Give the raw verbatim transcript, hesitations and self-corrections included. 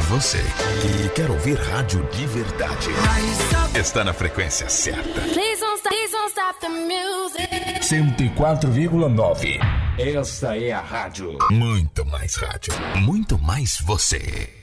Você que quer ouvir rádio de verdade está na frequência certa. cento e quatro vírgula nove. Esta é a rádio. Muito mais rádio. Muito mais você.